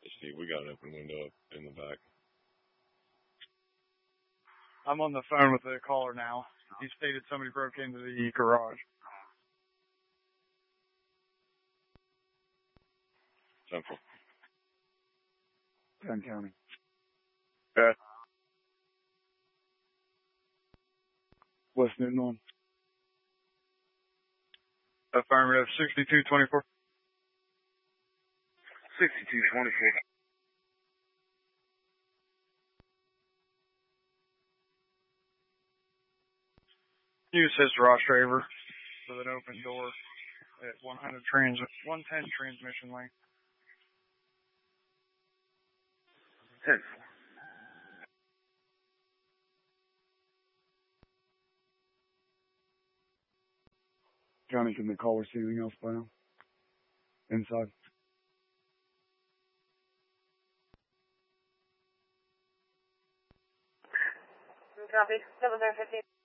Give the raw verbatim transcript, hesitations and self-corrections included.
See, we got an open window up in the back. I'm on the phone with the caller now. He stated somebody broke into the garage. Central. Penn County. Okay. West Newton one. Affirmative, sixty-two twenty-four. sixty-two twenty-four. Use his Ross Raver with an open door at one hundred trans one ten transmission lane. ten. Johnny, can the caller see anything else by now? Inside. Copy. seven fifteen.